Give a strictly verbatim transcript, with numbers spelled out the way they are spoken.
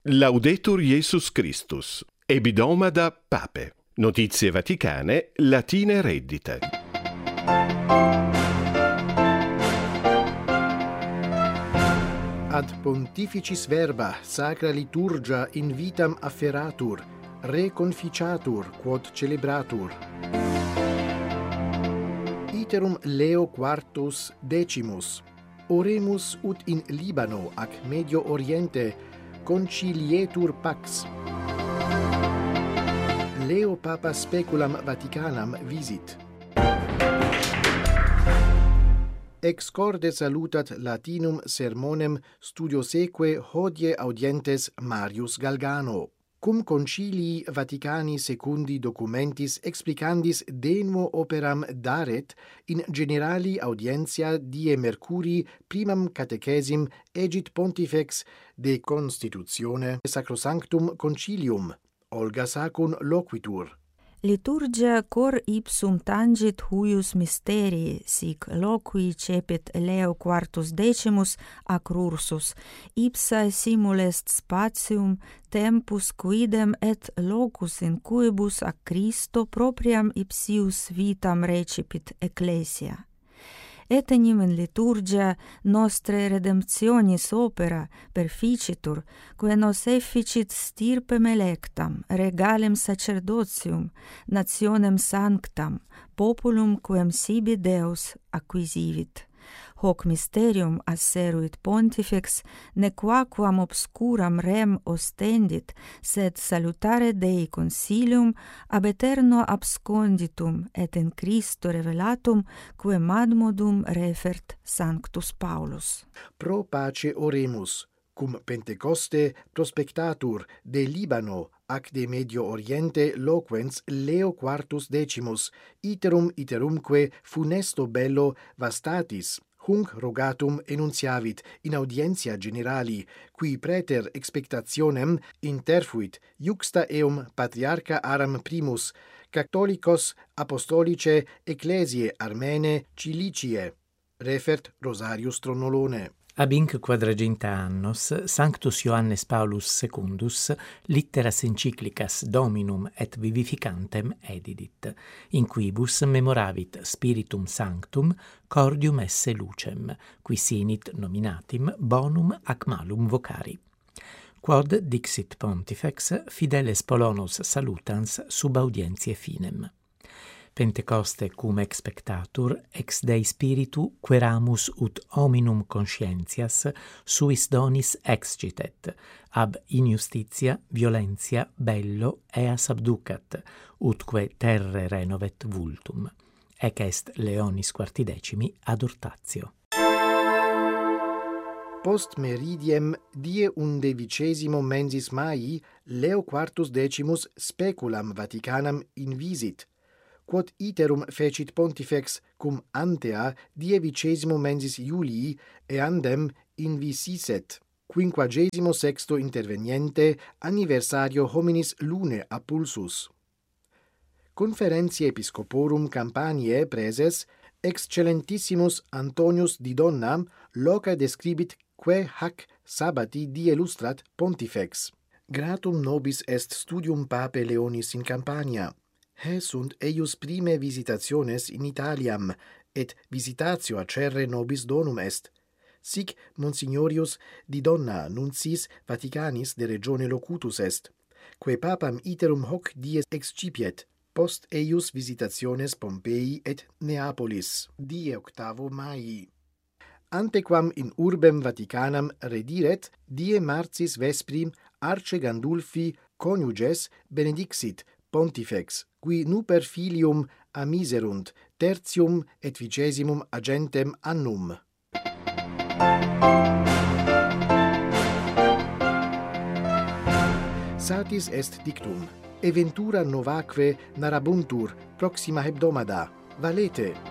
Laudetur Jesus Christus. Ebidoma Pape. Notizie Vaticane, latine reddite. Ad pontificis verba sacra liturgia in vitam afferatur, reconficiatur quod celebratur. Iterum Leo quartus decimus. Oremus ut in Libano ac Medio Oriente concilietur pax. Leo Papa speculam Vaticanam visit. Ex corde salutat Latinum sermonem studioseque hodie audientes Marius Galgano. Cum concilii Vaticani secundi documentis explicandis de nuo operam daret in generali audientia die Mercurii primam catechesim egit pontifex de constitutione sacrosanctum concilium. Olga Sacun loquitur. Liturgia cor ipsum tangit huius mysterii, sic loqui cepit Leo quartus decimus ac rursus, ipsa simul est spatium, tempus quidem et locus in cuibus ac Christo propriam ipsius vitam recipit ecclesia. Et enim in liturgia nostre redemptionis opera perficitur, quae nos efficit stirpem electam, regalem sacerdotium, nationem sanctam, populum quem sibi Deus acquisivit. Hoc mysterium asseruit pontifex, nequaquam obscuram rem ostendit, sed salutare Dei consilium ab eterno absconditum et in Christo revelatum, quem ad modum refert Sanctus Paulus. Pro pace oremus, cum Pentecoste prospectatur de Libano ac de Medio Oriente loquens Leo quartus decimus, iterum iterumque funesto bello vastatis, hunc rogatum enunciavit in audientia generali, qui praeter expectationem interfuit iuxta eum patriarcha Aram primus, catholicos apostolice ecclesiae armene cilicie, refert Rosarius Tronnolone. Ab inc quadraginta annos, Sanctus Ioannes Paulus secundus litteras encyclicas Dominum et Vivificantem edidit, in quibus memoravit Spiritum Sanctum cordium esse lucem, qui sinit nominatim bonum ac malum vocari. Quod dixit pontifex fideles Polonus salutans sub audientiae finem. Pentecoste cum expectatur, ex Dei Spiritu queramus ut hominum conscientias suis donis excitet, ab injustitia, violentia, bello eas abducat, utque terre renovet vultum. Ec est Leonis quartidecimi ad hortatio. Post meridiem die undevicesimo mensis Mai, Leo quartus decimus speculam Vaticanam invisit, quod iterum fecit pontifex cum antea dievicesimo mensis Iulii eandem invisisset, quinquagesimo sexto interveniente anniversario hominis lune apulsus. Conferentiae Episcoporum Campaniae preses, excellentissimus Antonius di Donna loca describit quae hac sabbati dielustrat pontifex. Gratum nobis est studium Pape Leonis in Campania. He sunt eius prime visitationes in Italiam, et visitatio acerre nobis donum est. Sic Monsignorius di Donna nuncis Vaticanis de regione locutus est, quae papam iterum hoc dies excipiet, post eius visitationes Pompeii et Neapolis, die octavo Mai. Antequam in urbem Vaticanam rediret, die marcis vesprim Arce Gandulfi coniuges benedixit pontifex, qui nuper filium amiserunt tertium et vigesimum agentem annum. Satis est dictum, eventura novaque narabuntur proxima hebdomada. Valete!